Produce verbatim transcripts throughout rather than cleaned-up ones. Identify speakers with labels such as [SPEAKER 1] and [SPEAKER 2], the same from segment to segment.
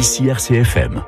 [SPEAKER 1] Ici R C F M.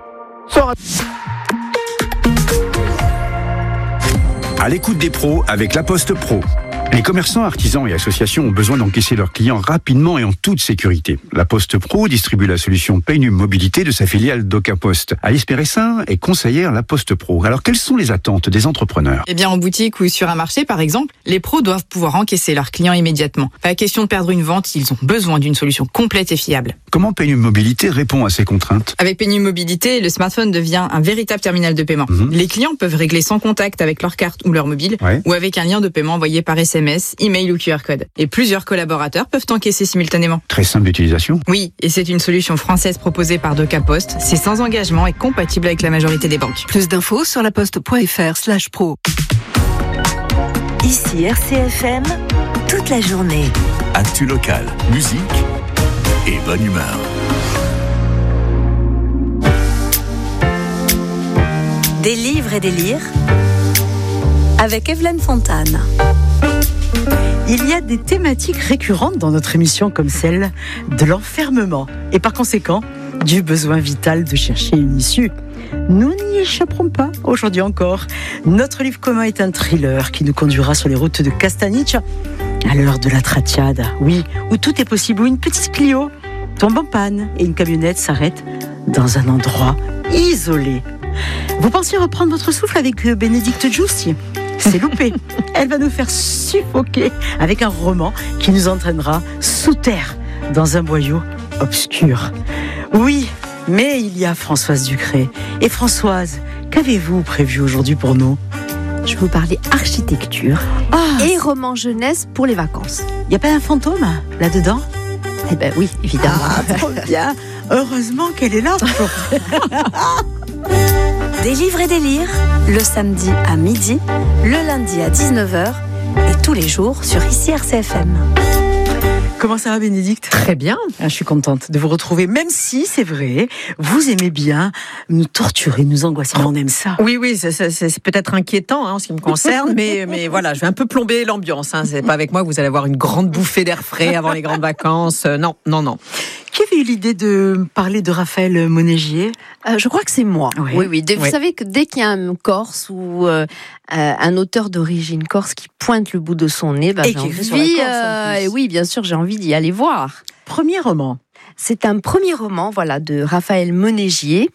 [SPEAKER 1] À l'écoute des pros avec La Poste Pro. Les commerçants, artisans et associations ont besoin d'encaisser leurs clients rapidement et en toute sécurité. La Poste Pro distribue la solution Paynum Mobilité de sa filiale DocaPost. Alice Péressin est conseillère La Poste Pro. Alors, quelles sont les attentes des entrepreneurs ?
[SPEAKER 2] Eh bien, en boutique ou sur un marché, par exemple, les pros doivent pouvoir encaisser leurs clients immédiatement. Pas question de perdre une vente, ils ont besoin d'une solution complète et fiable.
[SPEAKER 1] Comment Paynum Mobilité répond à ces contraintes ?
[SPEAKER 2] Avec Paynum Mobilité, le smartphone devient un véritable terminal de paiement. Mmh. Les clients peuvent régler sans contact avec leur carte ou leur mobile, ouais. ou avec un lien de paiement envoyé par S M S, email ou Q R code. Et plusieurs collaborateurs peuvent encaisser simultanément.
[SPEAKER 1] Très simple d'utilisation.
[SPEAKER 2] Oui, et c'est une solution française proposée par DocaPost. C'est sans engagement et compatible avec la majorité des banques.
[SPEAKER 3] Plus d'infos sur laposte.fr slash pro.
[SPEAKER 4] Ici R C F M, toute la journée.
[SPEAKER 1] Actu local, musique et bonne humeur.
[SPEAKER 4] Des livres et des lyres avec Evelyne Fontane.
[SPEAKER 5] Il y a des thématiques récurrentes dans notre émission comme celle de l'enfermement et par conséquent du besoin vital de chercher une issue. Nous n'y échapperons pas aujourd'hui encore. Notre livre commun est un thriller qui nous conduira sur les routes de Castaniche à l'heure de la tratiade. Oui, où tout est possible, où une petite Clio tombe en panne et une camionnette s'arrête dans un endroit isolé. Vous pensiez reprendre votre souffle avec Bénédicte Giussi ? C'est loupé. Elle va nous faire suffoquer avec un roman qui nous entraînera sous terre dans un boyau obscur. Oui, mais il y a Françoise Ducré. Et Françoise, qu'avez-vous prévu aujourd'hui pour nous ?
[SPEAKER 6] Je vais vous parler architecture oh, et roman jeunesse pour les vacances.
[SPEAKER 5] Il n'y a pas un fantôme là-dedans ?
[SPEAKER 6] Eh bien oui, évidemment.
[SPEAKER 5] Ah, trop bien. Heureusement qu'elle est là.
[SPEAKER 4] Des livres et des lyres, le samedi à midi, le lundi à dix-neuf heures et tous les jours sur Ici R C F M.
[SPEAKER 5] Comment ça va, Bénédicte ?
[SPEAKER 7] Très bien.
[SPEAKER 5] Ah, je suis contente de vous retrouver, même si, c'est vrai, vous aimez bien nous torturer, nous angoisser. On aime ça.
[SPEAKER 7] Oui, oui, c'est, c'est, c'est peut-être inquiétant hein, en ce qui me concerne, mais, mais voilà, je vais un peu plomber l'ambiance. Hein. C'est pas avec moi que vous allez avoir une grande bouffée d'air frais avant les grandes vacances. Euh, non, non, non.
[SPEAKER 5] Qui avait eu l'idée de parler de Raphaël Monégier ?
[SPEAKER 6] euh, Je crois que c'est moi.
[SPEAKER 5] Oui,
[SPEAKER 6] oui. oui. Vous
[SPEAKER 7] oui.
[SPEAKER 6] savez que dès qu'il y a un Corse ou euh, un auteur d'origine corse qui pointe le bout de son nez, bah,
[SPEAKER 5] et
[SPEAKER 6] j'ai
[SPEAKER 5] qui
[SPEAKER 6] envie,
[SPEAKER 5] sur la Corse,
[SPEAKER 6] euh, et oui, bien sûr, j'ai envie d'y aller voir.
[SPEAKER 5] Premier roman.
[SPEAKER 6] C'est un premier roman, voilà, de Raphaël Monégier.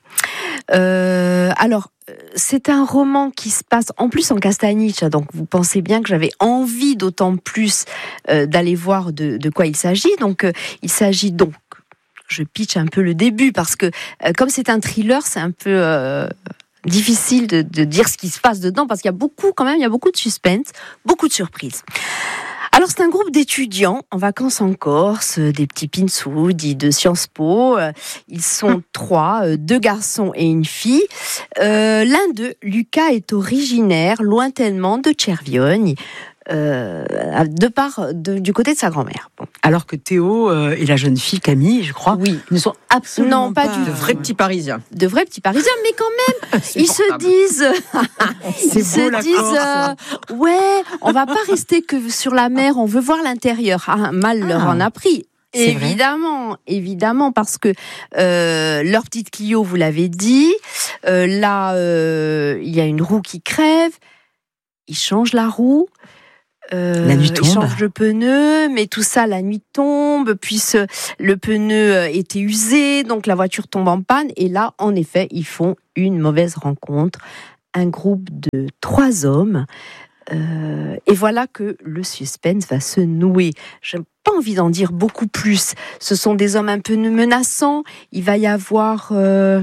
[SPEAKER 6] Euh, alors, c'est un roman qui se passe en plus en Castaniche, donc vous pensez bien que j'avais envie d'autant plus euh, d'aller voir de, de quoi il s'agit. Donc, euh, il s'agit donc, je pitch un peu le début parce que euh, comme c'est un thriller, c'est un peu euh, difficile de, de dire ce qui se passe dedans parce qu'il y a beaucoup, quand même, il y a beaucoup de suspense, beaucoup de surprises. Alors, c'est un groupe d'étudiants en vacances en Corse, des petits pinsous, dits de Sciences Po. Ils sont trois, deux garçons et une fille. Euh, l'un d'eux, Lucas, est originaire lointainement de Cerviogne, euh, de part de, du côté de sa grand-mère. Bon.
[SPEAKER 5] Alors que Théo euh, et la jeune fille Camille, je crois,
[SPEAKER 6] oui.
[SPEAKER 5] ne sont absolument
[SPEAKER 6] non, pas,
[SPEAKER 5] pas
[SPEAKER 6] du
[SPEAKER 7] de vrais petits Parisiens.
[SPEAKER 6] De vrais petits Parisiens, mais quand même, ils se disent,
[SPEAKER 5] c'est
[SPEAKER 6] ils
[SPEAKER 5] beau,
[SPEAKER 6] se
[SPEAKER 5] la
[SPEAKER 6] disent,
[SPEAKER 5] Corse.
[SPEAKER 6] euh, ouais, on va pas rester que sur la mer, on veut voir l'intérieur. Ah, mal leur
[SPEAKER 5] Ah.
[SPEAKER 6] en a pris.
[SPEAKER 5] C'est
[SPEAKER 6] évidemment, vrai. évidemment, parce que euh, leur petite Clio, vous l'avez dit, euh, là, euh, il y a une roue qui crève, ils changent la roue. Euh,
[SPEAKER 5] la nuit tombe.
[SPEAKER 6] Ils changent le pneu, mais tout ça, la nuit tombe, puis ce, le pneu était usé, donc la voiture tombe en panne. Et là, en effet, ils font une mauvaise rencontre. Un groupe de trois hommes. Euh, et voilà que le suspense va se nouer. Je n'ai pas envie d'en dire beaucoup plus. Ce sont des hommes un peu menaçants. Il va y avoir... Euh,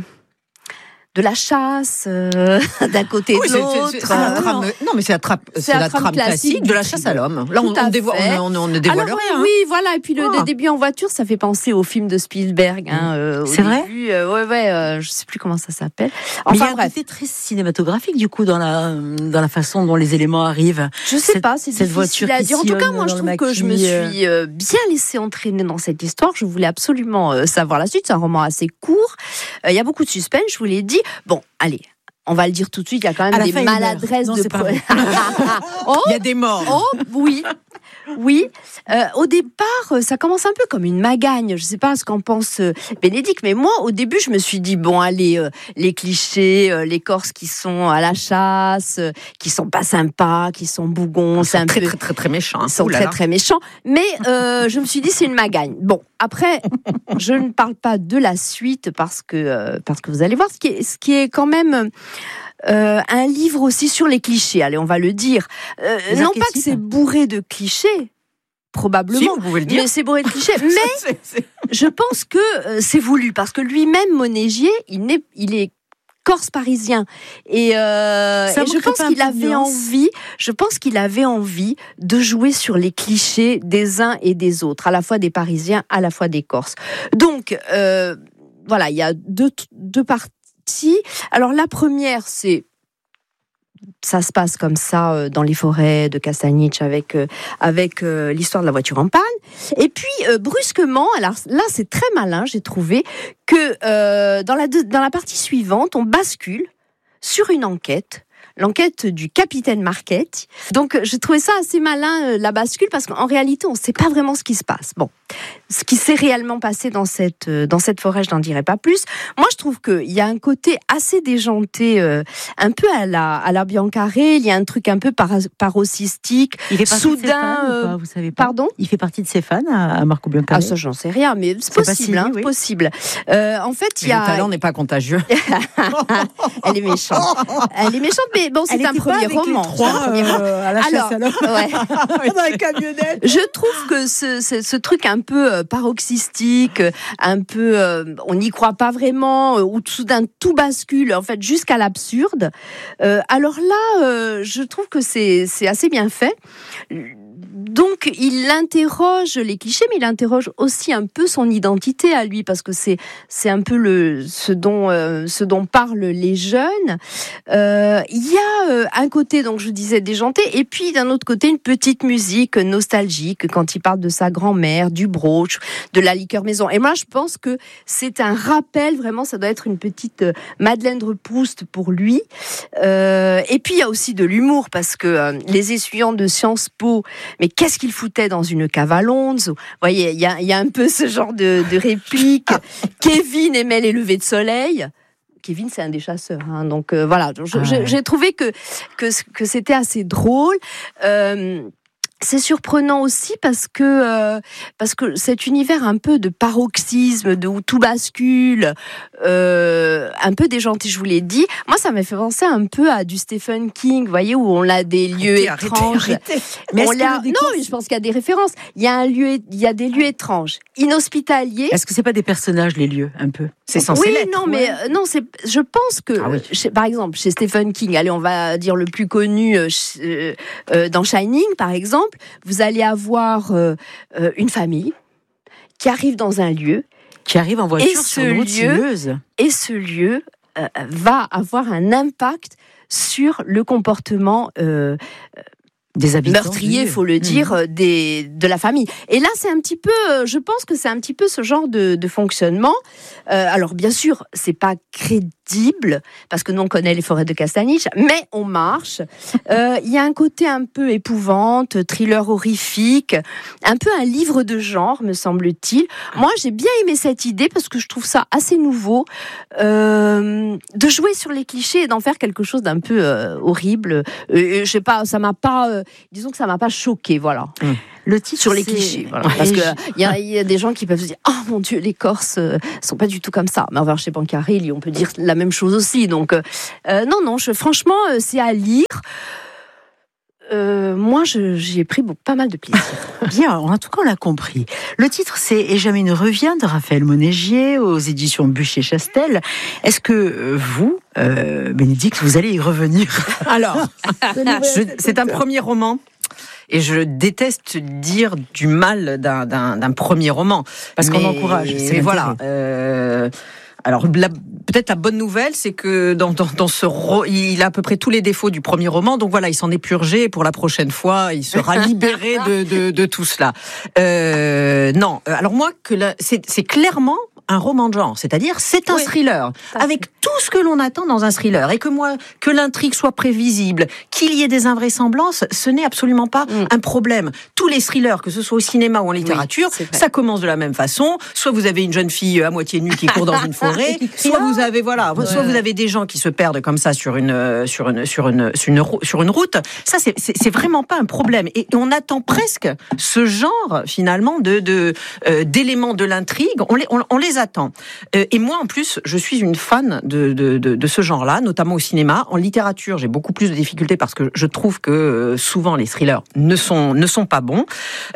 [SPEAKER 6] de la chasse euh, d'un côté et
[SPEAKER 7] oui,
[SPEAKER 6] de
[SPEAKER 7] c'est,
[SPEAKER 6] l'autre.
[SPEAKER 7] c'est, c'est la trame, non, mais c'est la, trappe, c'est
[SPEAKER 6] c'est la
[SPEAKER 7] la trame classique, classique de la chasse à l'homme. Là, on, on, dévoile, on, on ne dévoile
[SPEAKER 6] Alors,
[SPEAKER 7] rien.
[SPEAKER 6] Oui, voilà. Et puis le, ah. le début en voiture, ça fait penser au film de Spielberg. Hein, euh,
[SPEAKER 5] c'est vrai
[SPEAKER 6] début, euh, Ouais, ouais. Euh, je ne sais plus comment ça s'appelle.
[SPEAKER 5] Enfin, mais il y a bref. un côté très cinématographique du coup dans la dans la façon dont les éléments arrivent.
[SPEAKER 6] Je ne sais cette, pas. C'est
[SPEAKER 5] cette
[SPEAKER 6] difficile à dire. En tout cas, moi, je trouve que je me suis euh, bien laissée entraîner dans cette histoire. Je voulais absolument euh, savoir la suite. C'est un roman assez court. Il euh, y a beaucoup de suspense. Je vous l'ai dit. Bon, allez. On va le dire tout de suite, il y a quand même des maladresses
[SPEAKER 5] non,
[SPEAKER 6] de...
[SPEAKER 5] Pro...
[SPEAKER 6] oh,
[SPEAKER 7] il y a des morts.
[SPEAKER 6] Oh, oui. Oui, euh, au départ, ça commence un peu comme une magagne. Je ne sais pas ce qu'en pense euh, Bénédicte, mais moi, au début, je me suis dit, bon, allez, euh, les clichés, euh, les Corses qui sont à la chasse, euh, qui sont pas sympas, qui sont bougons,
[SPEAKER 7] c'est un
[SPEAKER 6] très,
[SPEAKER 7] peu... très, très, très méchants.
[SPEAKER 6] Ils sont très, très méchants. Mais euh, je me suis dit, c'est une magagne. Bon, après, je ne parle pas de la suite parce que, euh, parce que vous allez voir ce qui est, ce qui est quand même... Euh, un livre aussi sur les clichés, allez, on va le dire. Euh, non pas que c'est bourré de clichés, probablement,
[SPEAKER 7] si, vous pouvez le dire.
[SPEAKER 6] Mais c'est bourré de clichés. Mais c'est, c'est... je pense que euh, c'est voulu, parce que lui-même, Monégier, il est, il est corse parisien, et, euh, et je pense qu'il avait envie, je pense qu'il avait envie de jouer sur les clichés des uns et des autres, à la fois des Parisiens, à la fois des Corses. Donc, euh, voilà, il y a deux, deux parties. Alors la première, c'est ça se passe comme ça euh, dans les forêts de Castagnic avec euh, avec euh, l'histoire de la voiture en panne. Et puis euh, brusquement, alors là c'est très malin, j'ai trouvé que euh, dans la dans la partie suivante, on bascule sur une enquête. L'enquête du capitaine Marquette. Donc, je trouvais ça assez malin, euh, la bascule, parce qu'en réalité, on ne sait pas vraiment ce qui se passe. Bon, ce qui s'est réellement passé dans cette, euh, dans cette forêt, je n'en dirai pas plus. Moi, je trouve qu'il y a un côté assez déjanté, euh, un peu à la, à la Biancaré. Il y a un truc un peu para, paroxystique.
[SPEAKER 5] Il fait partie
[SPEAKER 6] soudain,
[SPEAKER 5] de ses fans,
[SPEAKER 6] euh,
[SPEAKER 5] ou pas, vous savez pas.
[SPEAKER 6] Pardon ?
[SPEAKER 5] Il fait partie de ses fans à, à Marco Biancaré.
[SPEAKER 6] Ah, ça, j'en sais rien, mais c'est, c'est possible, hein, oui. possible. Euh, en fait, il y a.
[SPEAKER 7] Le talent n'est pas contagieux.
[SPEAKER 6] Elle est méchante. Elle est méchante, mais bon, c'est un premier roman.
[SPEAKER 5] Trois, un premier roman. Euh, à la
[SPEAKER 6] alors,
[SPEAKER 5] chasse, alors.
[SPEAKER 6] Ouais.
[SPEAKER 5] Dans les camionnettes.
[SPEAKER 6] Je trouve que ce, ce, ce truc un peu euh, paroxystique, un peu, euh, on n'y croit pas vraiment, euh, où soudain tout bascule, en fait, jusqu'à l'absurde. Euh, alors là, euh, je trouve que c'est, c'est assez bien fait. Donc, il interroge les clichés, mais il interroge aussi un peu son identité à lui, parce que c'est c'est un peu le ce dont euh, ce dont parlent les jeunes. Euh, il y a euh, un côté, donc je disais déjanté, et puis d'un autre côté une petite musique nostalgique quand il parle de sa grand-mère, du brooch, de la liqueur maison. Et moi, je pense que c'est un rappel, vraiment, ça doit être une petite euh, Madeleine de Proust pour lui. Euh, et puis il y a aussi de l'humour, parce que euh, les essuyants de Sciences Po, mais qu'est-ce qu'il foutait dans une cave à Lonze ? Vous voyez, il y a, y a un peu ce genre de, de réplique. Kevin aimait les levées de soleil. Kevin, c'est un des chasseurs, hein, donc euh, voilà. Je, ah ouais. J'ai trouvé que, que que c'était assez drôle. Euh, C'est surprenant aussi parce que euh, parce que cet univers un peu de paroxysme, de où tout bascule, euh, un peu déjanté, je vous l'ai dit. Moi, ça m'a fait penser un peu à du Stephen King, vous voyez, où on a des lieux
[SPEAKER 7] arrêtez,
[SPEAKER 6] étranges.
[SPEAKER 7] Arrêtez, arrêtez.
[SPEAKER 6] Mais on l'a... Non, mais je pense qu'il y a des références. Il y a un lieu, il y a des lieux étranges, inhospitaliers.
[SPEAKER 5] Est-ce que c'est pas des personnages, les lieux, un peu ?
[SPEAKER 7] C'est censé
[SPEAKER 6] oui,
[SPEAKER 7] l'être.
[SPEAKER 6] non,
[SPEAKER 7] ouais.
[SPEAKER 6] mais euh, non, c'est. Je pense que,
[SPEAKER 7] ah oui.
[SPEAKER 6] chez, par exemple, chez Stephen King, allez, on va dire le plus connu euh, euh, dans Shining, par exemple, vous allez avoir euh, euh, une famille qui arrive dans un lieu,
[SPEAKER 5] qui arrive en voiture sur une route sinueuse,
[SPEAKER 6] et ce lieu euh, va avoir un impact sur le comportement euh,
[SPEAKER 5] des habitants
[SPEAKER 6] meurtriers, il faut le dire, mmh. des, de la famille. Et là, c'est un petit peu, je pense que c'est un petit peu ce genre de, de fonctionnement. Euh, alors, bien sûr, c'est pas crédible, parce que nous, on connaît les forêts de Castagnic, mais on marche. Euh, il y a un côté un peu épouvante, thriller horrifique, un peu un livre de genre, me semble-t-il. Moi, j'ai bien aimé cette idée, parce que je trouve ça assez nouveau, euh, de jouer sur les clichés et d'en faire quelque chose d'un peu euh, horrible. Euh, je sais pas, ça m'a pas... Euh, disons que ça m'a pas choqué, voilà.
[SPEAKER 5] Mmh. Le titre
[SPEAKER 6] sur les
[SPEAKER 5] c'est...
[SPEAKER 6] clichés, voilà. Parce que il y, y a des gens qui peuvent se dire, oh mon Dieu, les Corses euh, sont pas du tout comme ça. Mais enfin, chez Biancaré, on peut dire la même chose aussi. Donc euh, non, non, je, franchement, euh, c'est à lire. Euh, moi, je, j'ai pris bon, pas mal de plaisir.
[SPEAKER 5] Bien, en tout cas, on l'a compris. Le titre, c'est « Et jamais ne revient » de Raphaël Monégier aux éditions Buchet-Chastel. Est-ce que vous, euh, Bénédicte, vous allez y revenir ?
[SPEAKER 7] Alors, je, c'est un premier roman. Et je déteste dire du mal d'un, d'un, d'un premier roman.
[SPEAKER 5] Parce
[SPEAKER 7] mais,
[SPEAKER 5] qu'on encourage.
[SPEAKER 7] C'est voilà. Euh, alors, la, peut-être la bonne nouvelle, c'est que dans, dans, dans ce ro- il a à peu près tous les défauts du premier roman. Donc voilà, il s'en est purgé. Et pour la prochaine fois, il sera libéré de, de, de tout cela. Euh, non. Alors moi, que la, c'est, c'est clairement un roman de genre, c'est-à-dire c'est un oui, thriller avec tout ce que l'on attend dans un thriller et que moi que l'intrigue soit prévisible, qu'il y ait des invraisemblances, ce n'est absolument pas mmh. un problème. Tous les thrillers, que ce soit au cinéma ou en littérature, oui, ça commence de la même façon. Soit vous avez une jeune fille à moitié nue qui court dans une forêt, soit vous avez voilà, ouais. soit vous avez des gens qui se perdent comme ça sur une sur une sur une sur une, sur une route. Ça c'est, c'est c'est vraiment pas un problème. Et on attend presque ce genre finalement de de euh, d'éléments de l'intrigue. On les on, on les attend. Euh, et moi en plus, je suis une fan de de de, de ce genre-là, notamment au cinéma. En littérature, j'ai beaucoup plus de difficultés parce que je trouve que euh, souvent les thrillers ne sont ne sont pas bons.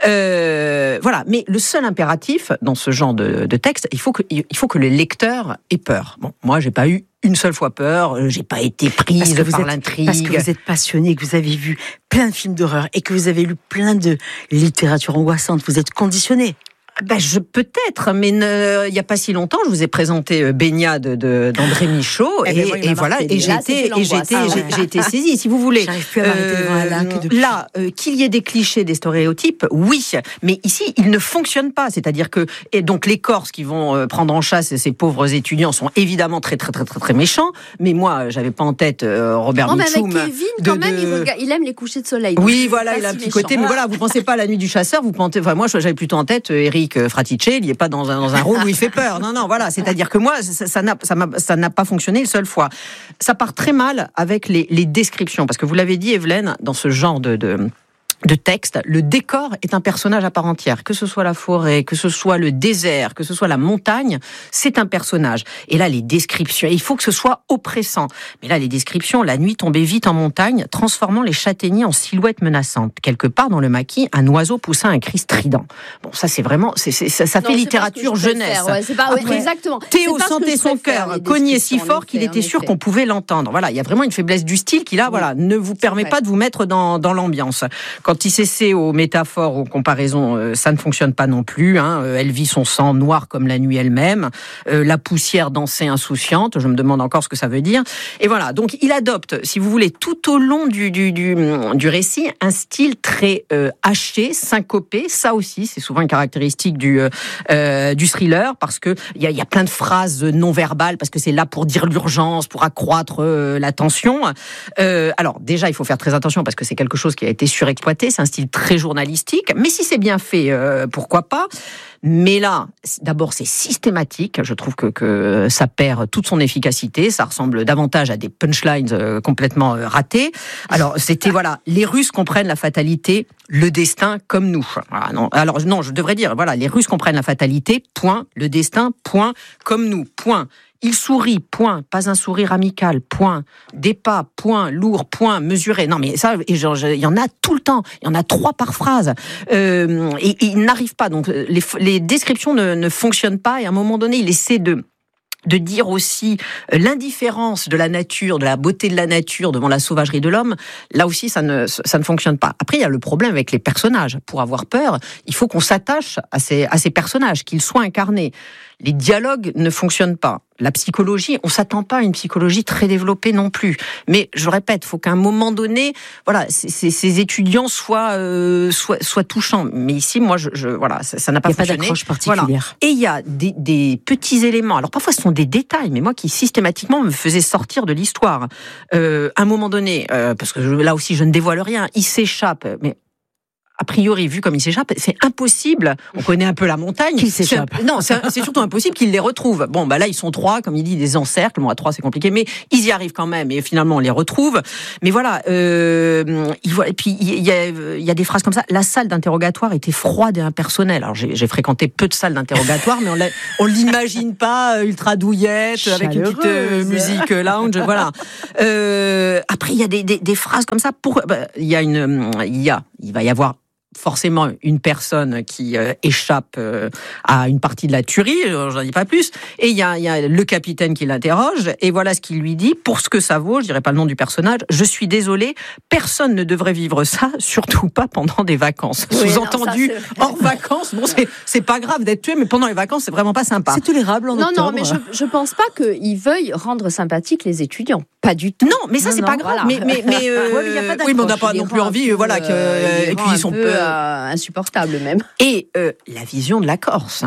[SPEAKER 7] Euh, voilà. Mais le seul impératif dans ce genre de, de texte, il faut que il faut que le lecteur ait peur. Bon, moi, j'ai pas eu une seule fois peur, j'ai pas été prise par
[SPEAKER 5] êtes,
[SPEAKER 7] l'intrigue.
[SPEAKER 5] Parce que vous êtes passionné, que vous avez vu plein de films d'horreur et que vous avez lu plein de littérature angoissante, vous êtes conditionné.
[SPEAKER 7] Ben, je peut-être, mais ne, il y a pas si longtemps, je vous ai présenté Baignade de, d'André Michaud, et, et, et voilà, et j'ai été, et j'ai été, j'ai, j'ai été saisie, si vous voulez.
[SPEAKER 5] J'arrive plus à m'arrêter devant un lac depuis.
[SPEAKER 7] Là, euh, qu'il y ait des clichés, des stéréotypes, oui, mais ici, ils ne fonctionnent pas. C'est-à-dire que, et donc les Corses qui vont euh, prendre en chasse ces pauvres étudiants sont évidemment très, très, très, très, très méchants. Mais moi, j'avais pas en tête euh, Robert
[SPEAKER 6] oh,
[SPEAKER 7] Mitchum.
[SPEAKER 6] Mais avec Kevin, quand de, même, de... Il, regarde, il aime les couchers de soleil.
[SPEAKER 7] Oui, voilà, il a un petit méchant. Côté, mais voilà, vous pensez pas à La Nuit du Chasseur, vous pensez, enfin, moi, j'avais plutôt en tête euh, Eric Fraticelli. Il n'est pas dans un, dans un rôle où il fait peur. Non, non, voilà. C'est-à-dire que moi, ça, ça, n'a, ça, m'a, ça n'a pas fonctionné une seule fois. Ça part très mal avec les, les descriptions. Parce que vous l'avez dit, Evelyne, dans ce genre de... de de texte, le décor est un personnage à part entière. Que ce soit la forêt, que ce soit le désert, que ce soit la montagne, c'est un personnage. Et là, les descriptions, il faut que ce soit oppressant. Mais là, les descriptions, la nuit tombait vite en montagne, transformant les châtaigniers en silhouettes menaçantes. Quelque part dans le maquis, un oiseau poussa un cri strident. Bon, ça, c'est vraiment, c'est, c'est, ça, ça non, fait littérature jeunesse.
[SPEAKER 6] Ouais, c'est pas, ouais, Après, exactement.
[SPEAKER 7] Théo sentait son cœur cogner si fort qu'il était sûr qu'on pouvait l'entendre. Voilà, il y a vraiment une faiblesse du style qui, là, oui. voilà, ne vous permet pas de vous mettre dans, dans l'ambiance. Quand il s'essaie aux métaphores, aux comparaisons, euh, ça ne fonctionne pas non plus. Hein. Euh, elle vit son sang noir comme la nuit elle-même. Euh, la poussière dansait insouciante. Je me demande encore ce que ça veut dire. Et voilà. Donc, il adopte, si vous voulez, tout au long du du du, du récit, un style très euh, haché, syncopé. Ça aussi, c'est souvent une caractéristique du euh, du thriller parce que il y a, y a plein de phrases non verbales parce que c'est là pour dire l'urgence, pour accroître euh, la tension. Euh, alors, déjà, il faut faire très attention parce que c'est quelque chose qui a été surexploité. C'est un style très journalistique, mais si c'est bien fait, euh, pourquoi pas. Mais là, d'abord, c'est systématique. Je trouve que, que ça perd toute son efficacité. Ça ressemble davantage à des punchlines euh, complètement euh, ratées. Alors, c'était, voilà, les Russes comprennent la fatalité, le destin comme nous. Voilà, non, alors, non, je devrais dire, voilà, les Russes comprennent la fatalité, point, le destin, point, comme nous, point. Il sourit, point, pas un sourire amical, point, des pas, point, lourd, point, mesuré. Non mais ça, il y en a tout le temps, il y en a trois par phrase. Euh, et, et il n'arrive pas, donc les, les descriptions ne, ne fonctionnent pas, et à un moment donné, il essaie de... de dire aussi l'indifférence de la nature, de la beauté de la nature devant la sauvagerie de l'homme, là aussi ça ne, ça ne fonctionne pas. Après, il y a le problème avec les personnages. Pour avoir peur, il faut qu'on s'attache à ces, à ces personnages, qu'ils soient incarnés. Les dialogues ne fonctionnent pas. La psychologie, on s'attend pas à une psychologie très développée non plus. Mais je répète, il faut qu'à un moment donné, voilà, ces, ces étudiants soient, euh, soient, soient touchants. Mais ici, moi, je, je voilà, ça, ça n'a pas
[SPEAKER 5] il y a
[SPEAKER 7] fonctionné.
[SPEAKER 5] Pas d'accroche particulière.
[SPEAKER 7] Voilà. Et il y a des, des petits éléments. Alors parfois, ce sont des détails, mais moi, qui systématiquement me faisaient sortir de l'histoire. Euh, à un moment donné, euh, parce que je, là aussi, je ne dévoile rien. Il s'échappe, mais a priori, vu comme il s'échappe, c'est impossible. On connaît un peu la montagne.
[SPEAKER 5] Qu'il s'échappe.
[SPEAKER 7] C'est, non, c'est, c'est surtout impossible qu'il les retrouve. Bon, bah là, ils sont trois, comme il dit, des encercles. Bon, à trois, c'est compliqué, mais ils y arrivent quand même. Et finalement, on les retrouve. Mais voilà, euh, il voit, et puis il y a, il y a des phrases comme ça. La salle d'interrogatoire était froide et impersonnelle. Alors, j'ai, j'ai fréquenté peu de salles d'interrogatoire, mais on, l'a, on l'imagine pas ultra douillette,
[SPEAKER 5] chaleureuse,
[SPEAKER 7] avec une petite euh, musique lounge. Voilà. Euh, après, il y a des, des, des phrases comme ça. Pour, bah, il y a une, il y a, il va y avoir forcément une personne qui euh, échappe euh, à une partie de la tuerie, j'en dis pas plus, et il y a, y a le capitaine qui l'interroge, et voilà ce qu'il lui dit, pour ce que ça vaut, je dirais pas le nom du personnage, je suis désolé, personne ne devrait vivre ça, surtout pas pendant des vacances. Oui, sous-entendu, non, ça, hors vacances, bon c'est, c'est pas grave d'être tué, mais pendant les vacances, c'est vraiment pas sympa.
[SPEAKER 5] C'est tolérable en
[SPEAKER 6] non,
[SPEAKER 5] octobre.
[SPEAKER 6] Non, mais je, je pense pas qu'ils veuillent rendre sympathiques les étudiants. Pas du tout.
[SPEAKER 7] Non, mais ça, non, c'est non, pas grave. Voilà. Mais, mais, mais, euh, ouais, mais y a pas oui, mais on n'a pas non plus envie, voilà, que,
[SPEAKER 6] euh,
[SPEAKER 7] et puis ils sont
[SPEAKER 6] peu euh, insupportables même.
[SPEAKER 7] Et euh, la vision de la Corse, hein,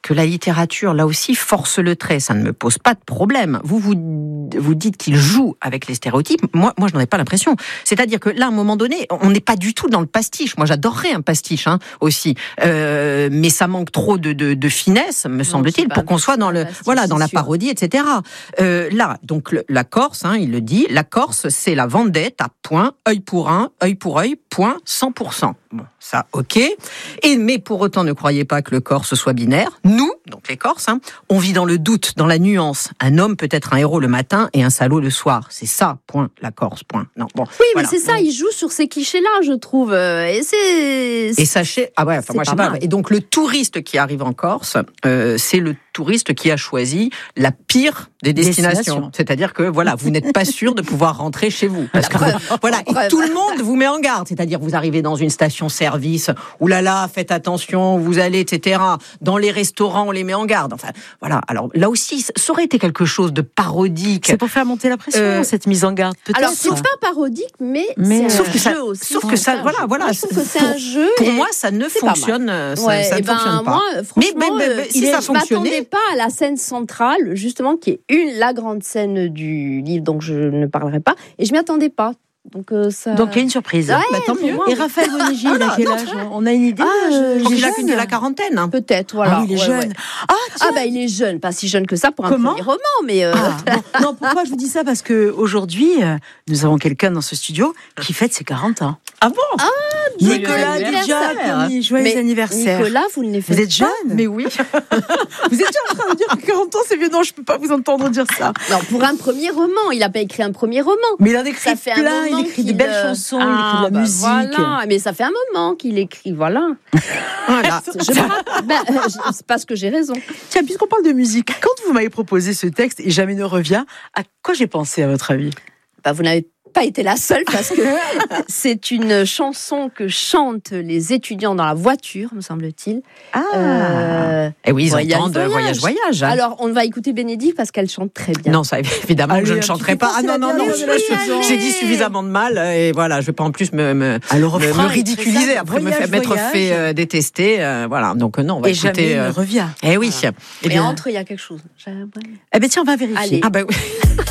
[SPEAKER 7] que la littérature, là aussi, force le trait. Ça ne me pose pas de problème. Vous, vous, vous dites qu'il joue avec les stéréotypes. Moi, moi, je n'en ai pas l'impression. C'est-à-dire que là, à un moment donné, on n'est pas du tout dans le pastiche. Moi, j'adorerais un pastiche, hein, aussi. Euh, mais ça manque trop de, de, de finesse, me semble-t-il, pour qu'on soit dans le, pastiche, voilà, dans la sûr. parodie, et cetera. Euh, là, donc, le, la Corse, hein, il le dit, la Corse, c'est la vendetta, point, œil pour un, œil pour œil, point, cent pour cent. Bon, ça, ok. Et, mais pour autant, ne croyez pas que le Corse soit binaire. Nous, donc les Corses, hein, on vit dans le doute, dans la nuance. Un homme peut être un héros le matin et un salaud le soir. C'est ça, point, la Corse, point. Non, bon.
[SPEAKER 6] Oui,
[SPEAKER 7] voilà.
[SPEAKER 6] mais c'est ça, il joue sur ces clichés-là, je trouve. Et c'est.
[SPEAKER 7] Et sachez, ah ouais, enfin, moi, je sais pas. Et donc, le touriste qui arrive en Corse, euh, c'est le touriste qui a choisi la pire des destinations. Destination. C'est-à-dire que, voilà, vous n'êtes pas sûr de pouvoir rentrer chez vous. Parce que, voilà, et tout le monde vous met en garde. C'est-à-dire, vous arrivez dans une station-service, oulala, faites attention, vous allez, et cetera. Dans les restaurants, on les met en garde. Enfin, voilà. Alors, là aussi, ça aurait été quelque chose de parodique.
[SPEAKER 5] C'est pour faire monter la pression, euh, cette mise en garde, peut-être.
[SPEAKER 6] Alors, c'est pas parodique, mais, mais
[SPEAKER 7] c'est
[SPEAKER 6] sauf
[SPEAKER 7] un
[SPEAKER 6] que
[SPEAKER 7] ça,
[SPEAKER 6] jeu aussi.
[SPEAKER 7] Sauf que ça, voilà, voilà.
[SPEAKER 6] Moi, je trouve que c'est un jeu.
[SPEAKER 7] Pour moi, ça ne fonctionne, ça,
[SPEAKER 6] ouais,
[SPEAKER 7] ça ne
[SPEAKER 6] ben,
[SPEAKER 7] fonctionne pas.
[SPEAKER 6] Moi, franchement,
[SPEAKER 7] mais, mais, mais, si
[SPEAKER 6] il
[SPEAKER 7] ça
[SPEAKER 6] est, je m'attendais pas à la scène centrale, justement, qui est une, la grande scène du livre, donc je ne parlerai pas. Et je m'y attendais pas. Donc, euh, ça...
[SPEAKER 5] donc il y a une surprise.
[SPEAKER 6] Ouais,
[SPEAKER 7] bah, tant mieux.
[SPEAKER 5] Et Raphaël Monégy, il a quel âge? On a une idée?
[SPEAKER 6] Ah,
[SPEAKER 5] euh,
[SPEAKER 7] il a qu'une de la quarantaine. Hein.
[SPEAKER 6] Peut-être, voilà.
[SPEAKER 5] Ah, il est
[SPEAKER 6] ouais,
[SPEAKER 5] jeune.
[SPEAKER 6] Ouais.
[SPEAKER 5] Ah,
[SPEAKER 6] ah, bah, il est jeune, pas si jeune que ça pour un
[SPEAKER 5] Comment
[SPEAKER 6] premier roman, mais. Euh...
[SPEAKER 5] Ah, bon. Non, pourquoi je vous dis ça? Parce que aujourd'hui, euh, nous avons quelqu'un dans ce studio qui fête ses quarante ans.
[SPEAKER 7] Ah bon?
[SPEAKER 6] Ah,
[SPEAKER 5] Nicolas Diacomi, joyeux
[SPEAKER 6] mais
[SPEAKER 5] anniversaire.
[SPEAKER 6] Nicolas, vous ne les faites
[SPEAKER 5] Vous êtes jeune?
[SPEAKER 6] pas.
[SPEAKER 5] Mais oui. Vous êtes déjà en train de dire que quarante ans, c'est vieux. Non, je peux pas vous entendre dire ça.
[SPEAKER 6] Non, pour un premier roman, il n'a pas écrit un premier roman.
[SPEAKER 5] Mais il en écrit
[SPEAKER 6] ça fait
[SPEAKER 5] plein,
[SPEAKER 6] un moment
[SPEAKER 5] il écrit des belles
[SPEAKER 6] euh...
[SPEAKER 5] chansons,
[SPEAKER 6] ah,
[SPEAKER 5] il écrit de la
[SPEAKER 6] bah
[SPEAKER 5] musique.
[SPEAKER 6] Voilà, mais ça fait un moment qu'il écrit, voilà.
[SPEAKER 7] Voilà.
[SPEAKER 6] Je me rappelle, ben, c'est parce que j'ai raison.
[SPEAKER 5] Tiens, puisqu'on parle de musique, quand vous m'avez proposé ce texte, et jamais ne revient, à quoi j'ai pensé à votre avis?
[SPEAKER 6] Bah, vous n'avez pas été la seule parce que c'est une chanson que chantent les étudiants dans la voiture, me semble-t-il.
[SPEAKER 5] Ah.
[SPEAKER 6] Euh,
[SPEAKER 7] et oui, ils
[SPEAKER 6] voyage,
[SPEAKER 7] entendent voyage, voyage. voyage hein.
[SPEAKER 6] Alors, on va écouter Bénédicte parce qu'elle chante très bien.
[SPEAKER 7] Non, ça évidemment, Allez, je ne chanterai pas. Ah non, non, non, j'ai dit suffisamment de mal et voilà, je ne vais pas en plus me, me, Alors, me, me ridiculiser ça, après voyage, me m'être fait euh, détester. Euh, voilà, donc non, on va
[SPEAKER 5] et
[SPEAKER 7] écouter.
[SPEAKER 5] Et jamais euh... ne revient.
[SPEAKER 7] Eh oui.
[SPEAKER 6] Voilà. Et bien, entre, il y a quelque chose.
[SPEAKER 5] Eh bien, tiens, on va vérifier.
[SPEAKER 6] Allez.
[SPEAKER 7] Ah ben oui.